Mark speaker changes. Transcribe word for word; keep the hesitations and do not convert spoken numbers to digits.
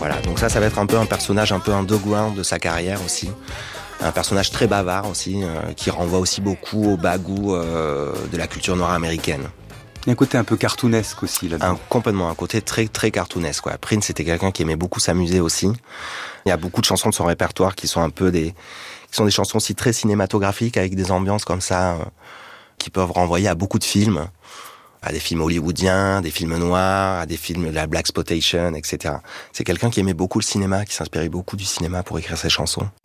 Speaker 1: Voilà, donc ça, ça va être un peu un personnage un peu underground de sa carrière aussi. Un personnage très bavard aussi, euh, qui renvoie aussi beaucoup au bagou euh, de la culture nord-américaine.
Speaker 2: Il y a un côté un peu cartoonesque aussi là-dedans.
Speaker 1: Un, complètement, un côté très très cartoonesque. Quoi. Prince était quelqu'un qui aimait beaucoup s'amuser aussi. Il y a beaucoup de chansons de son répertoire qui sont un peu des, qui sont des chansons aussi très cinématographiques avec des ambiances comme ça, euh, qui peuvent renvoyer à beaucoup de films, à des films hollywoodiens, des films noirs, à des films de la blaxploitation, et cetera. C'est quelqu'un qui aimait beaucoup le cinéma, qui s'inspirait beaucoup du cinéma pour écrire ses chansons.